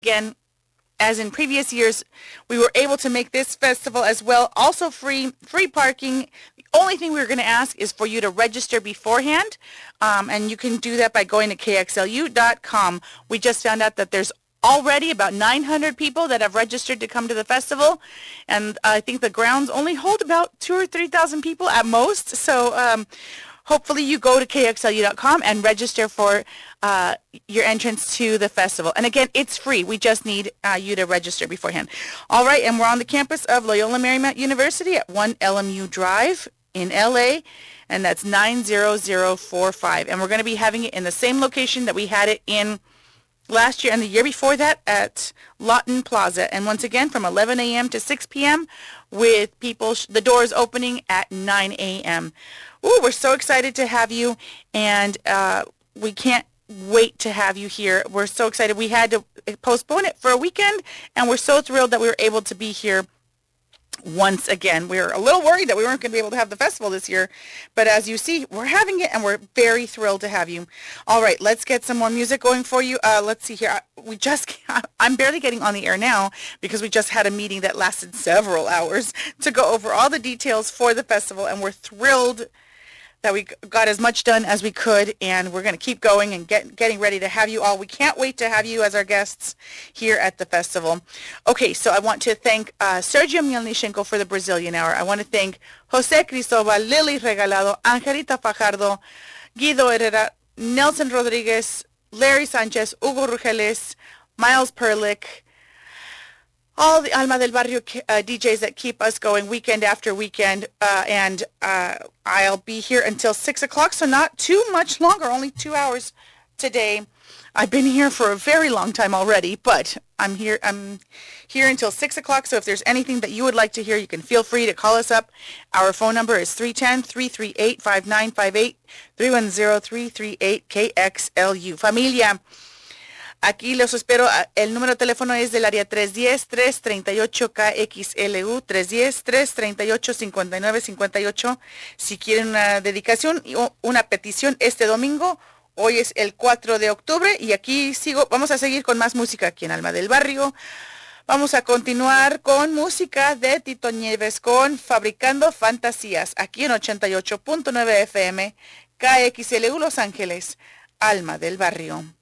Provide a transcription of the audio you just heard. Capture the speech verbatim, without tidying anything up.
Again, as in previous years, we were able to make this festival as well also free, free parking. The only thing we're going to ask is for you to register beforehand, um, and you can do that by going to K X L U dot com. We just found out that there's already about nine hundred people that have registered to come to the festival, and I think the grounds only hold about two or three thousand people at most. So um, hopefully you go to K X L U dot com and register for uh, your entrance to the festival. And again, it's free. We just need uh, you to register beforehand. All right, and we're on the campus of Loyola Marymount University at one L M U Drive in L A, and that's nine zero zero four five. And we're going to be having it in the same location that we had it in last year and the year before that at Lawton Plaza. And once again, from eleven a.m. to six p.m. with people, sh- the doors opening at nine a.m. Ooh, we're so excited to have you, and uh, we can't wait to have you here. We're so excited. We had to postpone it for a weekend, and we're so thrilled that we were able to be here once again. We were a little worried that we weren't going to be able to have the festival this year, but as you see, we're having it, and we're very thrilled to have you. All right, let's get some more music going for you. Uh, let's see here. We just, I'm barely getting on the air now because we just had a meeting that lasted several hours to go over all the details for the festival, and we're thrilled that we got as much done as we could, and we're going to keep going and get getting ready to have you all. We can't wait to have you as our guests here at the festival. Okay, so I want to thank uh, Sergio Mielnichenko for the Brazilian Hour. I want to thank Jose Cristobal, Lily Regalado, Angelita Fajardo, Guido Herrera, Nelson Rodriguez, Larry Sanchez, Hugo Rugeles, Miles Perlick, all the Alma del Barrio uh, D Js that keep us going weekend after weekend, uh, and uh, I'll be here until six o'clock, so not too much longer, only two hours today. I've been here for a very long time already, but I'm here I'm here until six o'clock, so if there's anything that you would like to hear, you can feel free to call us up. Our phone number is three one zero, three three eight, five nine five eight, three one zero, three three eight, K X L U. Familia, aquí los espero. El número de teléfono es del área tres uno cero, tres tres ocho, K X L U, tres uno cero, tres tres ocho, cinco nueve cinco ocho. Si quieren una dedicación o una petición este domingo, hoy es el cuatro de octubre y aquí sigo, vamos a seguir con más música aquí en Alma del Barrio. Vamos a continuar con música de Tito Nieves con Fabricando Fantasías, aquí en ochenta y ocho punto nueve F M, K X L U Los Ángeles, Alma del Barrio.